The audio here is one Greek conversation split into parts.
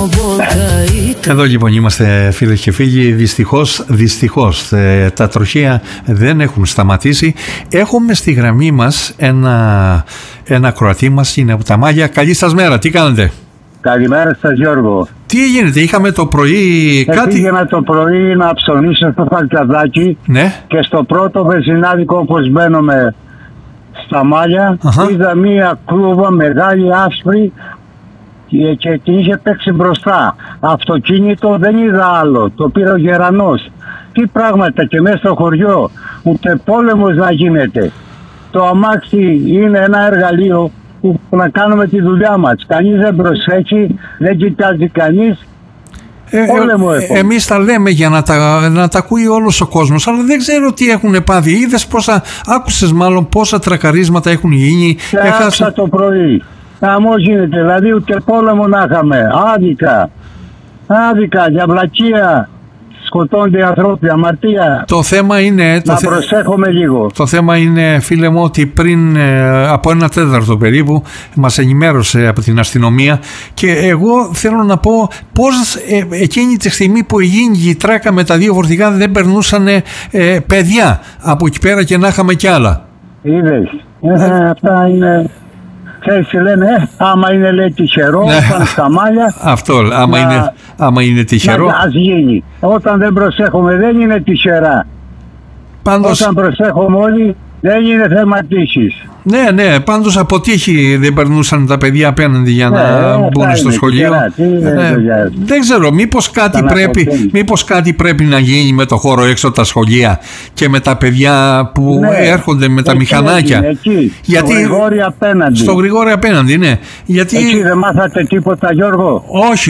Εδώ λοιπόν είμαστε, φίλες και φίλοι. Δυστυχώς τα τροχαία δεν έχουν σταματήσει. Έχουμε στη γραμμή μας ένα ακροατή μας, είναι από τα Μάγια. Καλή σας μέρα, τι κάνετε? Καλημέρα σας, Γιώργο. Τι γίνεται, είχαμε το πρωί κάτι? Πήγαινα το πρωί να ψωνίσω στο Φαλκαδάκι, ναι, και στο πρώτο βενζινάδικο, όπως μπαίνουμε στα Μάλια, είδα μία κλούβα μεγάλη, άσπρη, και την είχε παίξει μπροστά. Αυτοκίνητο δεν είδα άλλο, το πήρε ο γερανός. Τι πράγματα, και μέσα στο χωριό, ούτε πόλεμος να γίνεται. Το αμάξι είναι ένα εργαλείο που να κάνουμε τη δουλειά μας. Κανείς δεν προσέχει, δεν κοιτάζει κανείς. Εμείς τα λέμε για να τα ακούει όλος ο κόσμος, αλλά δεν ξέρω τι έχουν πάθει. Άκουσες μάλλον πόσα τρακαρίσματα έχουν γίνει? Έχασα το πρωί. Χαμός γίνεται, δηλαδή ούτε πόλεμο να είχαμε. Άδικα, για βλακεία. Σκοτώνται οι άνθρωποι, αμαρτία. Το θέμα είναι... προσέχουμε λίγο. Το θέμα είναι, φίλε μου, ότι πριν από 1/4 περίπου μας ενημέρωσε από την αστυνομία, και εγώ θέλω να πω πώς εκείνη τη στιγμή που έγινε η τράκα με τα δύο φορτηγά δεν περνούσαν παιδιά από εκεί πέρα, και να είχαμε κι άλλα. Είδες, αυτά είναι... Ξέρεις τι λένε, άμα είναι, λέει, τυχερό, πάνε στα Μάλια. Αυτό, άμα είναι τυχερό. Ας γίνει. Όταν δεν προσέχουμε δεν είναι τυχερά. Όταν προσέχουμε όλοι δεν είναι θέμα τύχης. Ναι, πάντως από τύχη δεν περνούσαν τα παιδιά απέναντι για να μπουν στο σχολείο. Δεν ξέρω, μήπως κάτι πρέπει να γίνει με το χώρο έξω από τα σχολεία και με τα παιδιά που έρχονται με τα μηχανάκια. Στο Γρηγόρη απέναντι. Στο Γρηγόρη απέναντι, ναι. Εκεί δεν μάθατε τίποτα, Γιώργο?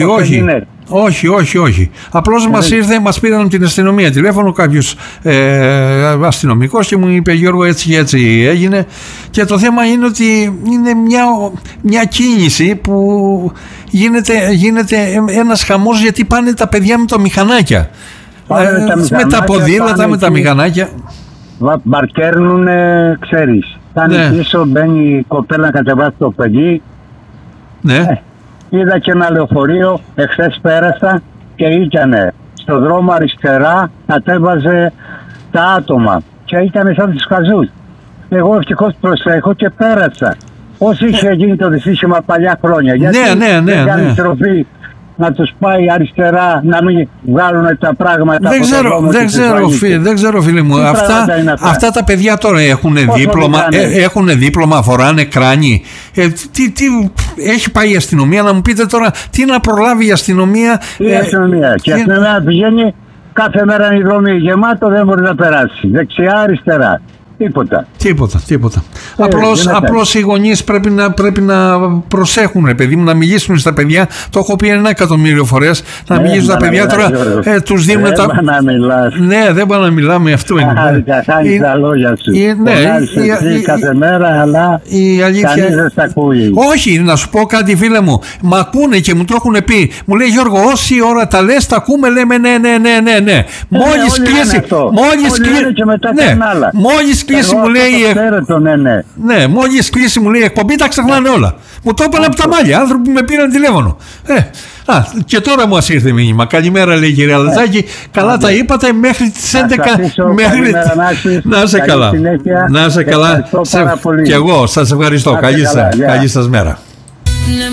Όχι. Απλώς μας πήραν την αστυνομία τηλέφωνο, κάποιος αστυνομικός, και μου είπε, Γιώργο, έτσι έγινε. Και το θέμα είναι ότι είναι μια κίνηση που γίνεται ένας χαμός, γιατί πάνε τα παιδιά με τα μηχανάκια. Με τα ποδήλατα, με τα μηχανάκια. Μπαρκέρνουνε, ξέρεις. Κάνει πίσω, μπαίνει η κοπέλα να κατεβάσει το παιδί. Ναι. Είδα και ένα λεωφορείο, εχθές πέρασα και ήτανε στο δρόμο αριστερά, κατέβαζε τα άτομα και ήτανε σαν τους χαζούς. Εγώ ευτυχώς προσέχω και πέρασα. Όσοι είχε γίνει το δυστύχημα παλιά χρόνια. Γιατί δεν κάνει τροφή να τους πάει αριστερά, να μην βγάλουν τα πράγματα. Δεν ξέρω, φίλε μου. Αυτά τα παιδιά τώρα έχουν δίπλωμα, φοράνε κράνη. Έχει πάει η αστυνομία, να μου πείτε τώρα τι να προλάβει η αστυνομία? Και η αστυνομία πηγαίνει κάθε μέρα, η δρόμη γεμάτο, δεν μπορεί να περάσει. Δεξιά, αριστερά. Τίποτα. Απλώς οι γονείς πρέπει να προσέχουν, παιδί μου, να μιλήσουν στα παιδιά. Το έχω πει 1.000.000 φορές. Να μιλήσουν στα παιδιά τώρα. Τους δίνουν τα. Δεν να μιλάς. Ναι, δεν πάμε να μιλάμε, αυτό είναι. Χάνεις τα λόγια σου. Κάθε μέρα, αλλά κανείς δεν τα ακούει. Όχι, να σου πω κάτι, φίλε μου. Μ' ακούνε και μου το έχουν πει. Μου λέει, Γιώργο, όση ώρα τα λες, τα ακούμε, λέμε ναι. Μόλις κλείσει μου λέει. Ναι, μόλις κλείσει μου λέει εκπομπή, τα ξεχνάνε όλα. Μου το είπαν από τα Μάλια, άνθρωποι με πήραν τηλέφωνο. Και τώρα μου ήρθε μήνυμα. Καλημέρα, λέει η κυρία Λατζάκη. Καλά τα είπατε, μέχρι τις 11. Να είσαι καλά. Να είσαι καλά. Και εγώ σας ευχαριστώ. Καλή σας μέρα.